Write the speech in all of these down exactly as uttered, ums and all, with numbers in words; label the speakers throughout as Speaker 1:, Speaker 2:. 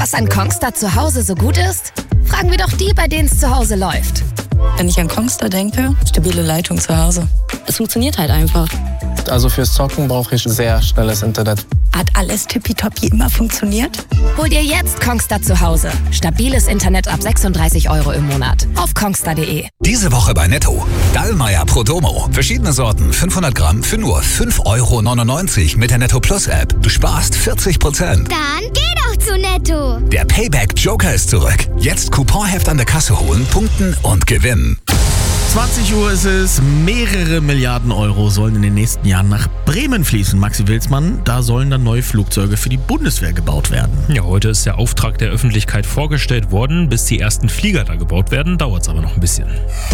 Speaker 1: Was an Kongstar zu Hause so gut ist? Fragen wir doch die, bei denen es zu Hause läuft.
Speaker 2: Wenn ich an Kongstar denke, stabile Leitung zu Hause. Es funktioniert halt einfach.
Speaker 3: Also fürs Zocken brauche ich sehr schnelles Internet.
Speaker 2: Hat alles tippitoppi immer funktioniert?
Speaker 1: Hol dir jetzt Kongstar zu Hause. Stabiles Internet ab sechsunddreißig Euro im Monat. Auf kongstar punkt de.
Speaker 4: Diese Woche bei Netto. Dallmayr Pro Domo. Verschiedene Sorten, fünfhundert Gramm für nur fünf Euro neunundneunzig mit der Netto Plus App. Du sparst vierzig Prozent.
Speaker 5: Dann geh doch zu Netto.
Speaker 4: Der Payback Joker ist zurück. Jetzt Couponheft an der Kasse holen, punkten und gewinnen.
Speaker 6: zwanzig Uhr ist es, mehrere Milliarden Euro sollen in den nächsten Jahren nach Bremen fließen. Maxi Wilsmann, da sollen dann neue Flugzeuge für die Bundeswehr gebaut werden.
Speaker 7: Ja, heute ist der Auftrag der Öffentlichkeit vorgestellt worden. Bis die ersten Flieger da gebaut werden, dauert es aber noch ein bisschen.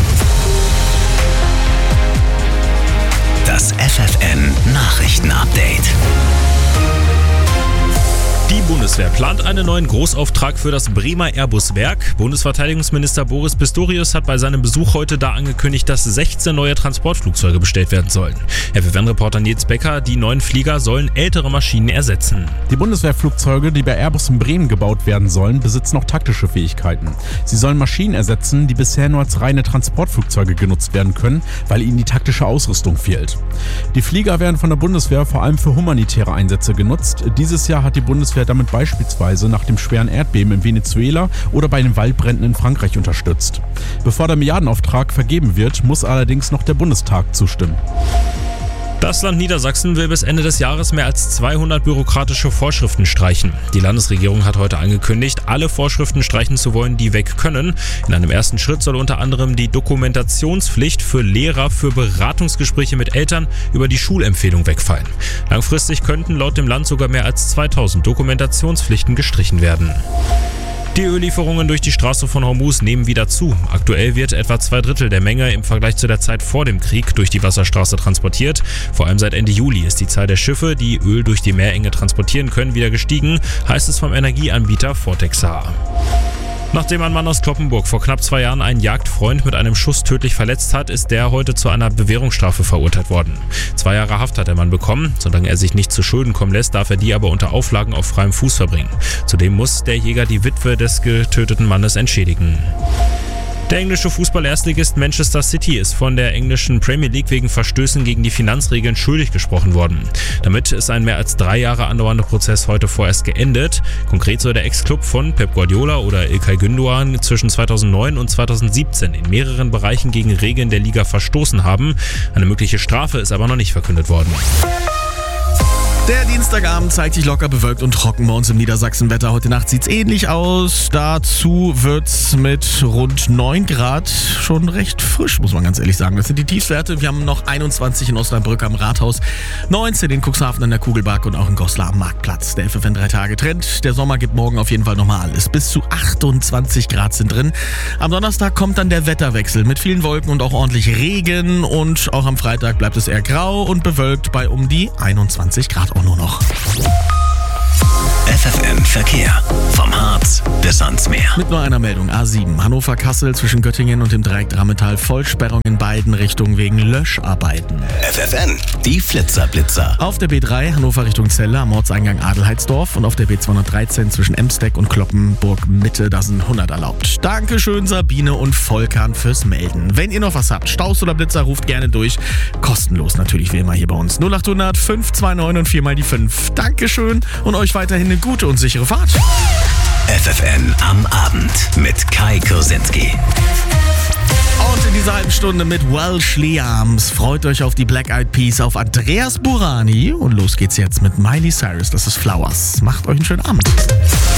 Speaker 4: Das F F N Nachrichten-Update.
Speaker 7: Die Bundeswehr plant einen neuen Großauftrag für das Bremer Airbus-Werk. Bundesverteidigungsminister Boris Pistorius hat bei seinem Besuch heute da angekündigt, dass sechzehn neue Transportflugzeuge bestellt werden sollen. F F N-Reporter Nils Becker, die neuen Flieger sollen ältere Maschinen ersetzen.
Speaker 8: Die Bundeswehrflugzeuge, die bei Airbus in Bremen gebaut werden sollen, besitzen auch taktische Fähigkeiten. Sie sollen Maschinen ersetzen, die bisher nur als reine Transportflugzeuge genutzt werden können, weil ihnen die taktische Ausrüstung fehlt. Die Flieger werden von der Bundeswehr vor allem für humanitäre Einsätze genutzt. Dieses Jahr hat die Bundeswehr damit beispielsweise nach dem schweren Erdbeben in Venezuela oder bei den Waldbränden in Frankreich unterstützt. Bevor der Milliardenauftrag vergeben wird, muss allerdings noch der Bundestag zustimmen.
Speaker 7: Das Land Niedersachsen will bis Ende des Jahres mehr als zweihundert bürokratische Vorschriften streichen. Die Landesregierung hat heute angekündigt, alle Vorschriften streichen zu wollen, die weg können. In einem ersten Schritt soll unter anderem die Dokumentationspflicht für Lehrer für Beratungsgespräche mit Eltern über die Schulempfehlung wegfallen. Langfristig könnten laut dem Land sogar mehr als zweitausend Dokumentationspflichten gestrichen werden. Die Öllieferungen durch die Straße von Hormuz nehmen wieder zu. Aktuell wird etwa zwei Drittel der Menge im Vergleich zu der Zeit vor dem Krieg durch die Wasserstraße transportiert. Vor allem seit Ende Juli ist die Zahl der Schiffe, die Öl durch die Meerenge transportieren können, wieder gestiegen, heißt es vom Energieanbieter Vortexar. Nachdem ein Mann aus Cloppenburg vor knapp zwei Jahren einen Jagdfreund mit einem Schuss tödlich verletzt hat, ist der heute zu einer Bewährungsstrafe verurteilt worden. Zwei Jahre Haft hat der Mann bekommen. Solange er sich nicht zu Schulden kommen lässt, darf er die aber unter Auflagen auf freiem Fuß verbringen. Zudem muss der Jäger die Witwe des getöteten Mannes entschädigen. Der englische Fußball-Erstligist Manchester City ist von der englischen Premier League wegen Verstößen gegen die Finanzregeln schuldig gesprochen worden. Damit ist ein mehr als drei Jahre andauernder Prozess heute vorerst geendet. Konkret soll der Ex-Club von Pep Guardiola oder İlkay Gündoğan zwischen zweitausendneun und zweitausendsiebzehn in mehreren Bereichen gegen Regeln der Liga verstoßen haben. Eine mögliche Strafe ist aber noch nicht verkündet worden.
Speaker 6: Der Dienstagabend zeigt sich locker bewölkt und trocken bei uns im Niedersachsenwetter. Heute Nacht sieht's ähnlich aus. Dazu wird's mit rund neun Grad schon recht frisch, muss man ganz ehrlich sagen. Das sind die Tiefstwerte. Wir haben noch einundzwanzig in Osnabrück am Rathaus, neunzehn in Cuxhaven an der Kugelbach und auch in Goslar am Marktplatz. Der F F N drei Tage Trend. Der Sommer gibt morgen auf jeden Fall nochmal alles. Bis zu achtundzwanzig Grad sind drin. Am Donnerstag kommt dann der Wetterwechsel mit vielen Wolken und auch ordentlich Regen. Und auch am Freitag bleibt es eher grau und bewölkt bei um die einundzwanzig Grad. Auch nur noch.
Speaker 4: F F N Verkehr. Vom Harz bis ans Meer.
Speaker 6: Mit nur einer Meldung. A sieben. Hannover-Kassel zwischen Göttingen und dem Dreieck Drammetal. Vollsperrung in beiden Richtungen wegen Löscharbeiten.
Speaker 4: F F N. Die Flitzer-Blitzer.
Speaker 6: Auf der B drei Hannover Richtung Celle am Ortseingang Adelheidsdorf und auf der B zweihundertdreizehn zwischen Emsteck und Kloppenburg Mitte, da sind hundert erlaubt. Dankeschön Sabine und Volkan fürs Melden. Wenn ihr noch was habt, Staus oder Blitzer, ruft gerne durch. Kostenlos natürlich wie immer hier bei uns. null achthundert fünf zwei neun und vier mal die fünf. Dankeschön und euch weiterhin eine gute und sichere Fahrt.
Speaker 4: F F N am Abend mit Kai Kursinski.
Speaker 6: Und in dieser halben Stunde mit Welsh Arms. Freut euch auf die Black Eyed Peas, auf Andreas Burani. Und los geht's jetzt mit Miley Cyrus. Das ist Flowers. Macht euch einen schönen Abend.